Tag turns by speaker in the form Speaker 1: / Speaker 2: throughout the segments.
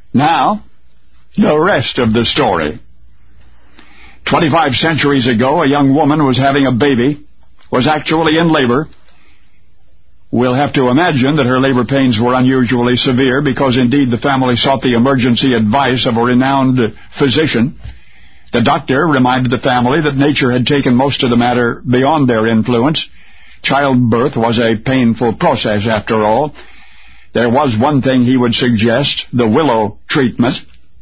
Speaker 1: Now, the rest of the story. 25 centuries ago, a young woman was having a baby, was actually in labor. We'll have to imagine that her labor pains were unusually severe because, indeed, the family sought the emergency advice of a renowned physician. The doctor reminded the family that nature had taken most of the matter beyond their influence. Childbirth was a painful process, after all. There was one thing he would suggest, the willow treatment.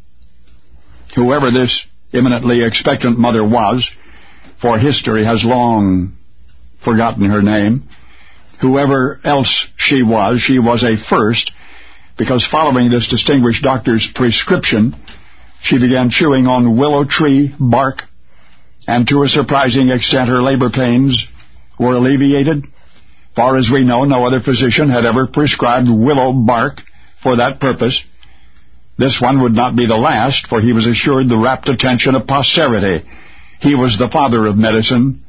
Speaker 1: Whoever this imminently expectant mother was, for history has long forgotten her name, whoever else she was a first, because following this distinguished doctor's prescription, she began chewing on willow tree bark, and to a surprising extent her labor pains were alleviated. Far as we know, no other physician had ever prescribed willow bark for that purpose. This one would not be the last, for he was assured the rapt attention of posterity. He was the father of medicine,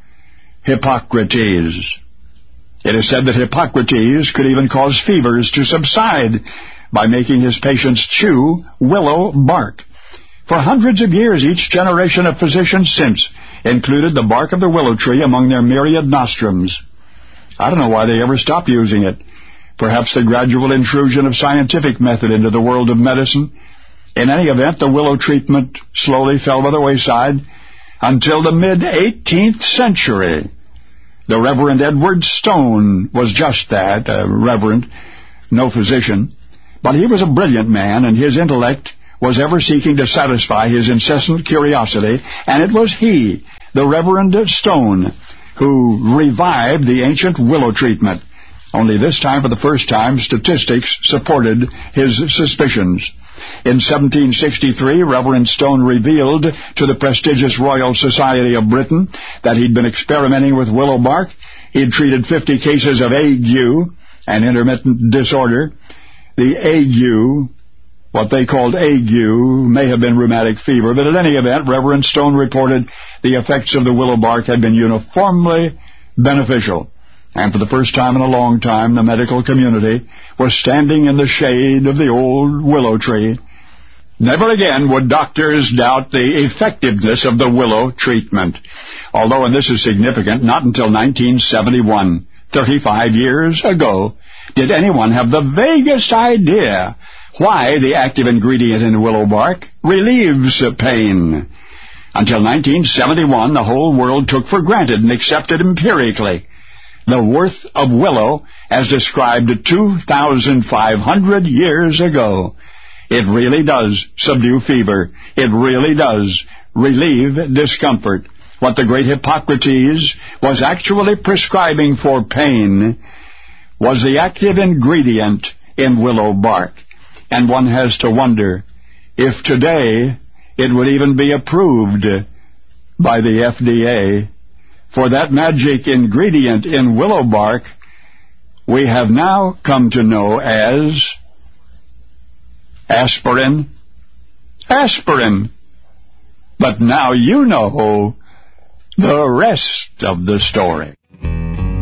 Speaker 1: Hippocrates. It is said that Hippocrates could even cause fevers to subside by making his patients chew willow bark. For hundreds of years, each generation of physicians since included the bark of the willow tree among their myriad nostrums. I don't know why they ever stopped using it. Perhaps the gradual intrusion of scientific method into the world of medicine. In any event, the willow treatment slowly fell by the wayside until the mid-18th century. The Reverend Edward Stone was just that, a reverend, no physician. But he was a brilliant man, and his intellect was ever seeking to satisfy his incessant curiosity, and it was he, the Reverend Stone, who revived the ancient willow treatment. Only this time, for the first time, statistics supported his suspicions. In 1763, Reverend Stone revealed to the prestigious Royal Society of Britain that he'd been experimenting with willow bark. He'd treated 50 cases of ague, an intermittent disorder. The ague, what they called ague, may have been rheumatic fever, but at any event, Reverend Stone reported the effects of the willow bark had been uniformly beneficial. And for the first time in a long time, the medical community was standing in the shade of the old willow tree. Never again would doctors doubt the effectiveness of the willow treatment. Although, and this is significant, not until 1971, 35 years ago, did anyone have the vaguest idea why the active ingredient in willow bark relieves pain. Until 1971, the whole world took for granted and accepted empirically the worth of willow as described 2,500 years ago. It really does subdue fever. It really does relieve discomfort. What the great Hippocrates was actually prescribing for pain was the active ingredient in willow bark. And one has to wonder if today it would even be approved by the FDA. For that magic ingredient in willow bark we have now come to know as aspirin. Aspirin. But now you know the rest of the story.